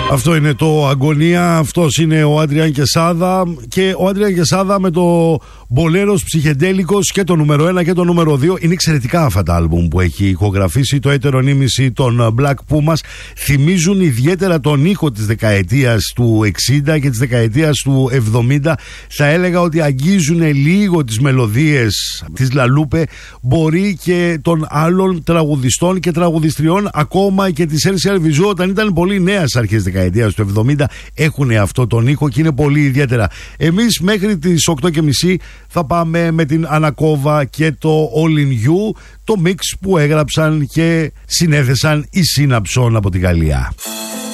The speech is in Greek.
Αυτό είναι το Αγωνία, αυτός είναι ο Άντριαν Κεσάδα και ο Άντριαν Κεσάδα με το Μπολέρος Ψυχεντέλικος και το νούμερο 1 και το νούμερο 2. Είναι εξαιρετικά αυτά τα άλμπουμ που έχει ηχογραφήσει. Το έτερο νήμιση των Black Pumas θυμίζουν ιδιαίτερα τον ήχο της δεκαετίας του 60 και της δεκαετίας του 70. Θα έλεγα ότι αγγίζουν λίγο τις μελωδίες της Λαλούπε, μπορεί και των άλλων τραγουδιστών και τραγουδιστριών, ακόμα και της Έρση Αλβιζού όταν ήταν πολύ νέα στις αρχές της δεκαετίας του 70. Έχουν αυτό τον ήχο και είναι πολύ ιδιαίτερα. Εμείς μέχρι τις 8.30 θα πάμε με την Ανακόβα και το All in You, το mix που έγραψαν και συνέθεσαν οι Σύναψον από τη Γαλλία.